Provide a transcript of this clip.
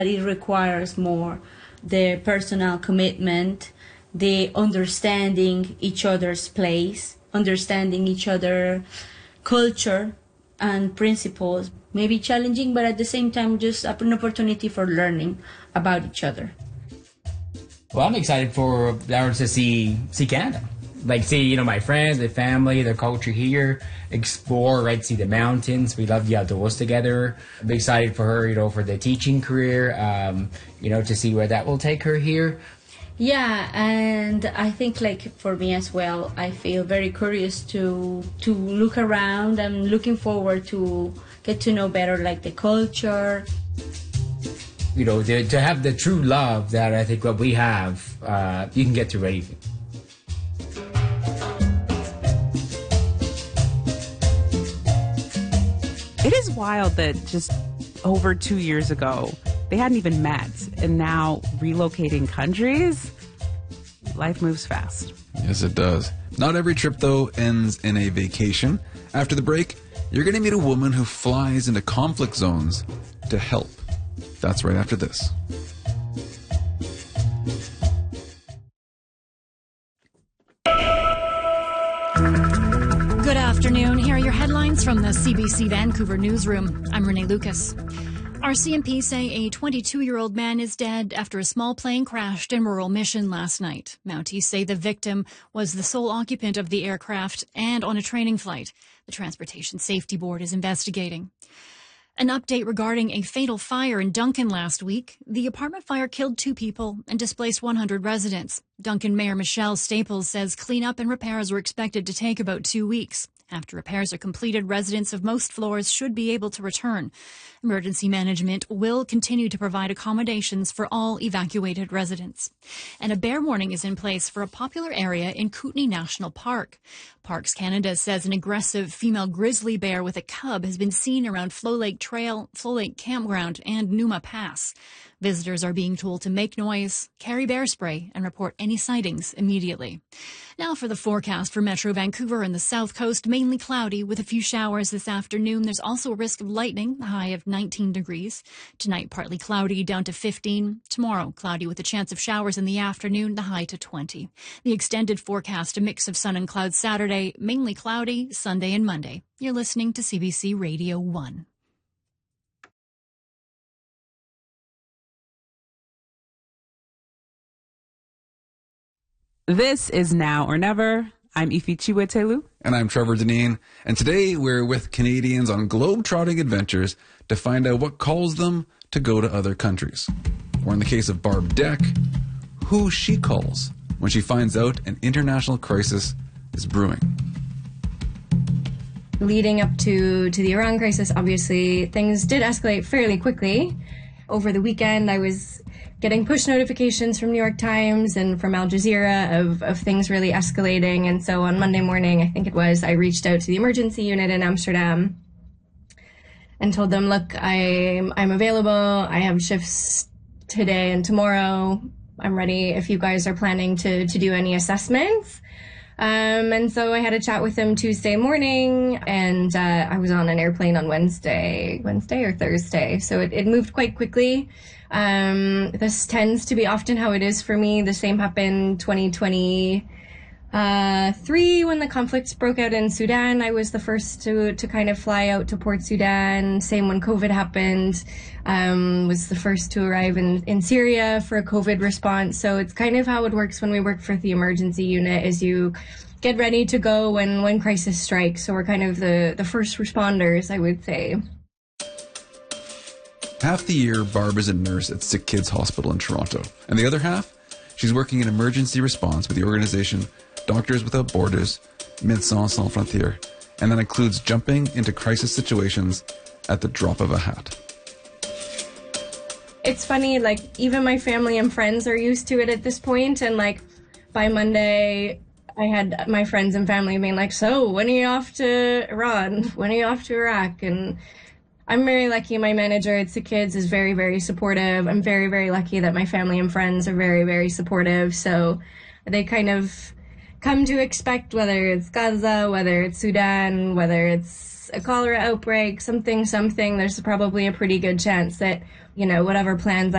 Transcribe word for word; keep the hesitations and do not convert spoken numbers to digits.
But it requires more the personal commitment, the understanding each other's place, understanding each other culture and principles. Maybe challenging, but at the same time, just an opportunity for learning about each other. Well, I'm excited for Laura to see see Canada. Like, see, you know, my friends, the family, the culture here, explore, right, see the mountains. We love the outdoors together. I'm excited for her, you know, for the teaching career, um, you know, to see where that will take her here. Yeah, and I think, like, for me as well, I feel very curious to to look around. I'm looking forward to get to know better, like, the culture. You know, to, to have the true love that I think what we have, uh, you can get through anything. It is wild that just over two years ago, they hadn't even met, and now relocating countries, life moves fast. Yes, it does. Not every trip, though, ends in a vacation. After the break, you're going to meet a woman who flies into conflict zones to help. That's right after this. Good afternoon. Here are your headlines from the C B C Vancouver newsroom. I'm Renee Lucas. R C M P say a twenty-two-year-old man is dead after a small plane crashed in rural Mission last night. Mounties say the victim was the sole occupant of the aircraft and on a training flight. The Transportation Safety Board is investigating. An update regarding a fatal fire in Duncan last week. The apartment fire killed two people and displaced one hundred residents. Duncan Mayor Michelle Staples says cleanup and repairs are expected to take about two weeks. After repairs are completed, residents of most floors should be able to return. Emergency management will continue to provide accommodations for all evacuated residents. And a bear warning is in place for a popular area in Kootenay National Park. Parks Canada says an aggressive female grizzly bear with a cub has been seen around Flow Lake Trail, Flow Lake Campground, and Numa Pass. Visitors are being told to make noise, carry bear spray, and report any sightings immediately. Now for the forecast for Metro Vancouver and the South Coast, mainly cloudy with a few showers this afternoon. There's also a risk of lightning, a high of nineteen degrees. Tonight, partly cloudy, down to fifteen. Tomorrow, cloudy with a chance of showers in the afternoon, the high to twenty. The extended forecast, a mix of sun and clouds Saturday, mainly cloudy, Sunday and Monday. You're listening to C B C Radio one. This is Now or Never. I'm Ifi Chiwetelu. And I'm Trevor Deneen. And today we're with Canadians on globe-trotting adventures to find out what calls them to go to other countries. Or in the case of Barb Deck, who she calls when she finds out an international crisis is brewing. Leading up to, to the Iran crisis, obviously, things did escalate fairly quickly. Over the weekend, I was getting push notifications from New York Times and from Al Jazeera of, of things really escalating. And so on Monday morning, I think it was, I reached out to the emergency unit in Amsterdam and told them, look, I'm, I'm available. I have shifts today and tomorrow. I'm ready if you guys are planning to, to do any assessments. Um, and so I had a chat with them Tuesday morning, and uh, I was on an airplane on Wednesday, Wednesday or Thursday. So it, it moved quite quickly. Um, this tends to be often how it is for me. The same happened twenty twenty-three when the conflicts broke out in Sudan. I was the first to, to kind of fly out to Port Sudan. Same when COVID happened, um, was the first to arrive in, in Syria for a COVID response. So it's kind of how it works when we work for the emergency unit, is you get ready to go when, when crisis strikes. So we're kind of the, the first responders, I would say. Half the year, Barb is a nurse at Sick Kids Hospital in Toronto. And the other half, she's working in emergency response with the organization Doctors Without Borders, Médecins Sans Frontières, and that includes jumping into crisis situations at the drop of a hat. It's funny, like, even my family and friends are used to it at this point, and, like, by Monday, I had my friends and family being like, so, when are you off to Iran? When are you off to Iraq? And I'm very lucky. My manager at Sick Kids is very, very supportive. I'm very, very lucky that my family and friends are very, very supportive. So they kind of come to expect, whether it's Gaza, whether it's Sudan, whether it's a cholera outbreak, something, something, there's probably a pretty good chance that, you know, whatever plans